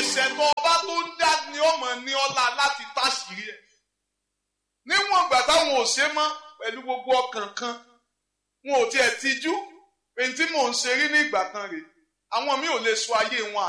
ẹ̀ṣẹ̀ tó ọba tó ń dá ni ọmọ ní ọlá láti táṣìírí ẹ̀. Níwọ̀n ìgbà táwọn ò ṣe mọ́ pẹ̀lú gbogbo ọkàn kan, wọn ò tiẹ̀ tijú pé tí mò ń ṣe rí ní ìgbà kan rèé. Àwọn mi ò lè sọ ayé wọn